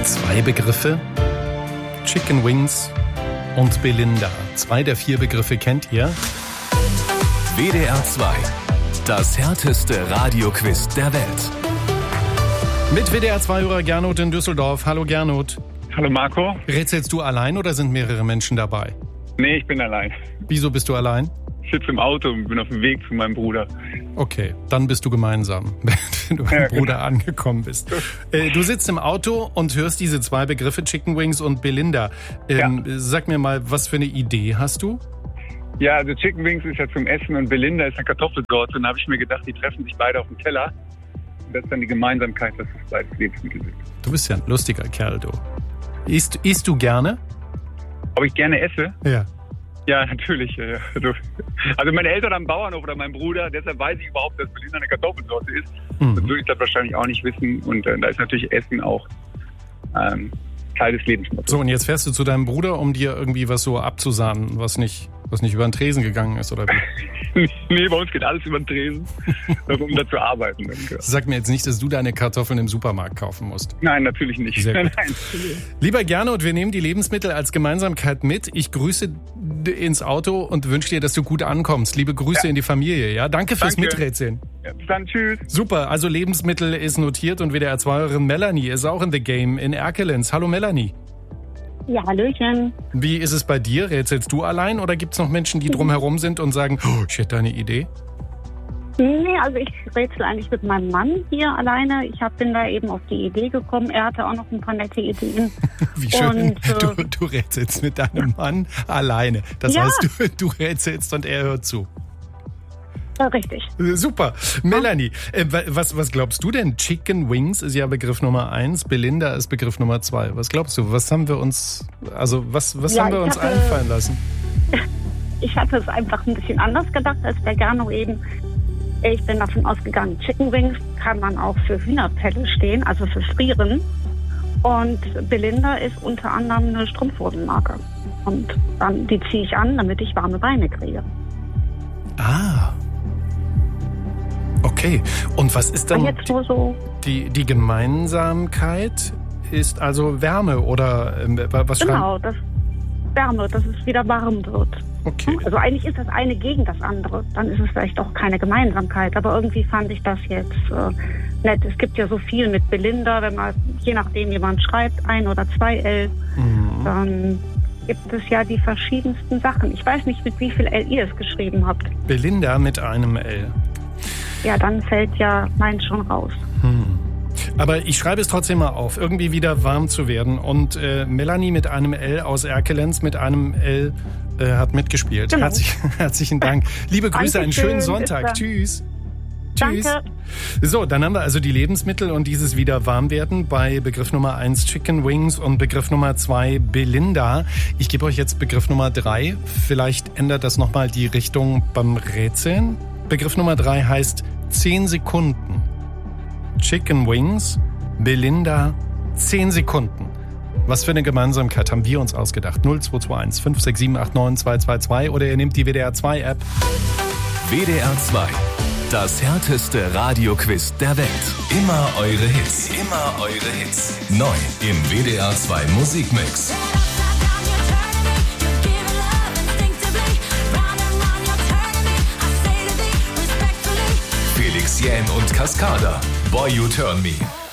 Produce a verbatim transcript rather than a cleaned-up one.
Zwei Begriffe, Chicken Wings und Belinda. Zwei der vier Begriffe kennt ihr. W D R zwei, das härteste Radioquiz der Welt. Mit W D R zwei-Hörer Gernot in Düsseldorf. Hallo Gernot. Hallo Marco. Rätselst du allein oder sind mehrere Menschen dabei? Nee, ich bin allein. Wieso bist du allein? Ich sitze im Auto und bin auf dem Weg zu meinem Bruder. Okay, dann bist du gemeinsam, wenn du beim Ja, Bruder genau. angekommen bist. Äh, du sitzt im Auto und hörst diese zwei Begriffe, Chicken Wings und Belinda. Ähm, Ja. Sag mir mal, was für eine Idee hast du? Ja, also Chicken Wings ist ja zum Essen und Belinda ist eine Kartoffelsorte. Und da habe ich mir gedacht, die treffen sich beide auf dem Teller. Und das ist dann die Gemeinsamkeit, dass es beides Lebensmittel sind. Du bist ja ein lustiger Kerl, du. Isst, isst du gerne? Ob ich gerne esse? Ja. Ja, natürlich. Ja, ja. Also, also meine Eltern am Bauernhof oder mein Bruder, deshalb weiß ich überhaupt, dass Belinda eine Kartoffelsorte ist. Mhm. Das würde ich das wahrscheinlich auch nicht wissen. Und äh, da ist natürlich Essen auch ähm, Teil des Lebensmittels. So, und jetzt fährst du zu deinem Bruder, um dir irgendwie was so abzusahnen, was nicht, was nicht über den Tresen gegangen ist, oder wie? Nee, bei uns geht alles über den Tresen, um da zu arbeiten. Danke. Sag mir jetzt nicht, dass du deine Kartoffeln im Supermarkt kaufen musst. Nein, natürlich nicht. Sehr gut. Nein. Lieber Gernot, wir nehmen die Lebensmittel als Gemeinsamkeit mit. Ich grüße d- ins Auto und wünsche dir, dass du gut ankommst. Liebe Grüße Ja. in die Familie. Ja, danke fürs Danke. Miträtseln. Ja, bis dann, tschüss. Super, also Lebensmittel ist notiert und W D R zwei-Hörerin Melanie ist auch in the game in Erkelenz. Hallo Melanie. Ja, Hallöchen. Wie ist es bei dir? Rätselst du allein oder gibt es noch Menschen, die drumherum sind und sagen, oh, ich hätte eine Idee? Nee, also ich rätsel eigentlich mit meinem Mann hier alleine. Ich hab, bin da eben auf die Idee gekommen. Er hatte auch noch ein paar nette Ideen. Wie schön, Und, äh, du, du rätselst mit deinem Mann alleine. Das Ja. heißt, du, du rätselst und er hört zu. Ja, richtig. Super. Melanie, äh, wa- was, was glaubst du denn? Chicken Wings ist ja Begriff Nummer eins, Belinda ist Begriff Nummer zwei. Was glaubst du? Was haben wir uns, also was, was Ja, haben wir ich uns hatte- einfallen lassen? Ich hatte es einfach ein bisschen anders gedacht als der Gano eben. Ich bin davon ausgegangen, Chicken Wings kann man auch für Hühnerpelle stehen, also für Frieren. Und Belinda ist unter anderem eine Strumpfhosenmarke. Und dann die ziehe ich an, damit ich warme Beine kriege. Ah. Okay. Und was ist dann Und jetzt nur so. die, die Gemeinsamkeit? Ist also Wärme oder ähm, was schreiben? Genau, das Wärme, dass es wieder warm wird. Okay. Also eigentlich ist das eine gegen das andere. Dann ist es vielleicht auch keine Gemeinsamkeit. Aber irgendwie fand ich das jetzt äh, nett. Es gibt ja so viel mit Belinda, wenn man, je nachdem jemand schreibt, ein oder zwei L, Mhm. dann gibt es ja die verschiedensten Sachen. Ich weiß nicht, mit wie viel L ihr es geschrieben habt. Belinda mit einem L. Ja, dann fällt ja meins schon raus. Hm. Aber ich schreibe es trotzdem mal auf, irgendwie wieder warm zu werden. Und äh, Melanie mit einem L aus Erkelenz mit einem L äh, hat mitgespielt. Genau. Herzlich, herzlichen Dank. Liebe Grüße, einen schönen Dankeschön, bis Sonntag. dann. Tschüss. Tschüss. Danke. So, dann haben wir also die Lebensmittel und dieses wieder warm werden bei Begriff Nummer eins Chicken Wings und Begriff Nummer zwei Belinda. Ich gebe euch jetzt Begriff Nummer drei. Vielleicht ändert das nochmal die Richtung beim Rätseln. Begriff Nummer drei heißt zehn Sekunden. Chicken Wings, Belinda, zehn Sekunden. Was für eine Gemeinsamkeit haben wir uns ausgedacht? null zwei zwei eins fünf sechs sieben acht neun zwei zwei zwei oder ihr nehmt die W D R zwei App. W D R zwei, das härteste Radioquiz der Welt. Immer eure Hits, immer eure Hits. Neu im W D R zwei Musikmix. Felix Jähn und Cascada, Boy You Turn Me.